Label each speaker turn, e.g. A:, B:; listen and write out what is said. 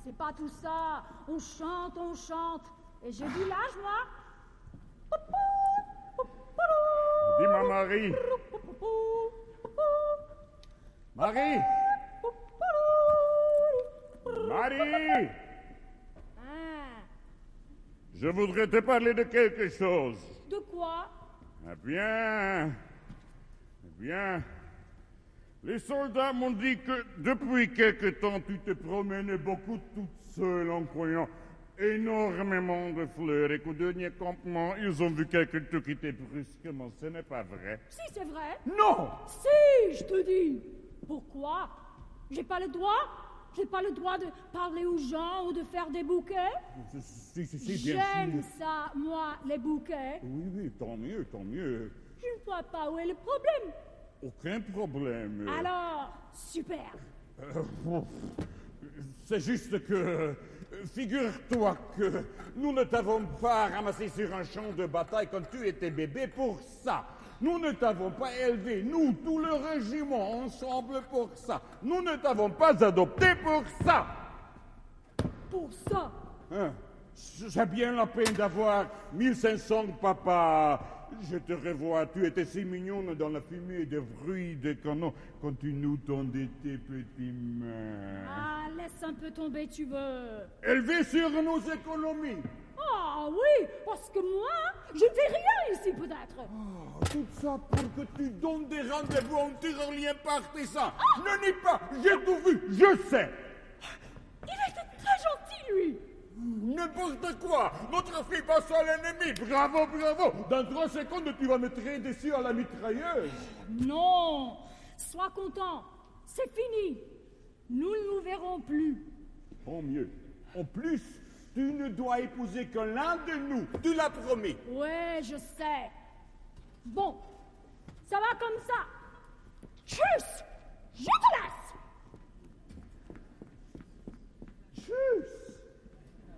A: c'est pas tout ça. On chante, on chante. Et j'ai du l'âge, moi.
B: Dis-moi, Marie. Marie. Marie.
A: Ah,
B: Je voudrais te parler de quelque chose.
A: de quoi?
B: Eh bien, les soldats m'ont dit que depuis quelque temps, tu te promenais beaucoup toute seule en croyant énormément de fleurs et qu'au dernier campement, ils ont vu quelqu'un te quitter brusquement. Ce n'est pas vrai.
A: Si, c'est vrai.
B: Non!
A: Si, je te dis. Pourquoi? J'ai pas le droit? J'ai pas le droit de parler aux gens ou de faire des bouquets?
B: Si, bien
A: J'aime
B: sûr.
A: ça, moi, les bouquets.
B: Oui, tant mieux, tant mieux.
A: Je ne vois pas où est le problème.
B: Aucun problème.
A: Alors, super.
B: C'est juste que, figure-toi que nous ne t'avons pas ramassé sur un champ de bataille quand tu étais bébé pour ça. Nous ne t'avons pas élevé, nous, tout le régiment, ensemble pour ça. Nous ne t'avons pas adopté pour ça.
A: Pour ça.
B: Hein? J'ai bien la peine d'avoir 1500 papas. Je te revois, tu étais si mignonne dans la fumée des bruits des canons quand tu nous tendais tes petites mains.
A: Ah, laisse un peu tomber, tu veux.
B: Élevé sur nos économies.
A: Ah oui, parce que moi, je ne fais rien ici, peut-être.
B: Tout ça pour que tu donnes des rendez-vous à un tyrolien partisan. Ne nie pas, j'ai tout vu, je sais.
A: Il était très gentil, lui.
B: N'importe quoi, notre fille passe à l'ennemi. Bravo, bravo. Dans 3 secondes, tu vas me tirer dessus à la mitrailleuse.
A: Non, sois content, c'est fini. Nous ne nous verrons plus.
B: Tant mieux. En plus, tu ne dois épouser que l'un de nous. Tu l'as promis.
A: Ouais, je sais. Bon, ça va comme ça. Tchuss, je te